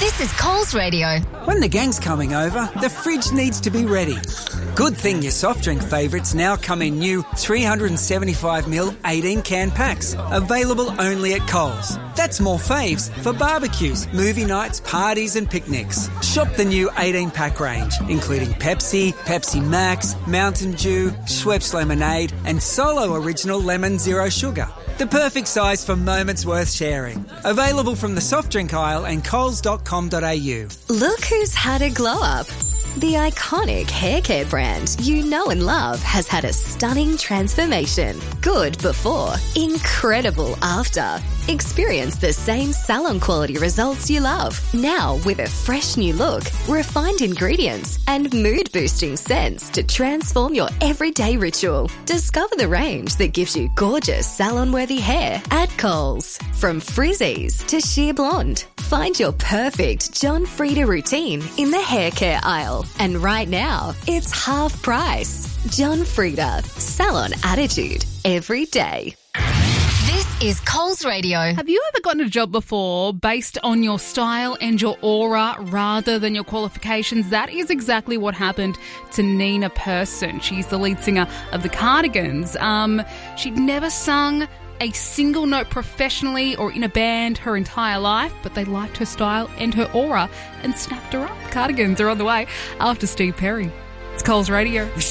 This is Coles Radio. When the gang's coming over, the fridge needs to be ready. Good thing your soft drink favourites now come in new 375ml 18-can packs, available only at Coles. That's more faves for barbecues, movie nights, parties and picnics. Shop the new 18-pack range, including Pepsi, Pepsi Max, Mountain Dew, Schweppes Lemonade and Solo Original Lemon Zero Sugar. The perfect size for moments worth sharing. Available from the soft drink aisle and coles.com.au. Look who's had a glow up. The iconic hair care brand you know and love has had a stunning transformation. Good before, incredible after. Experience the same salon quality results you love. Now with a fresh new look, refined ingredients and mood-boosting scents to transform your everyday ritual. Discover the range that gives you gorgeous salon-worthy hair at Coles. From frizzies to sheer blonde. Find your perfect John Frieda routine in the hair care aisle. And right now, it's half price. John Frieda, salon attitude every day. This is Coles Radio. Have you ever gotten a job before based on your style and your aura rather than your qualifications? That is exactly what happened to Nina Persson. She's the lead singer of the Cardigans. She'd never sung a single note professionally or in a band her entire life, but they liked her style and her aura and snapped her up. Cardigans are on the way after Steve Perry. It's Coles Radio.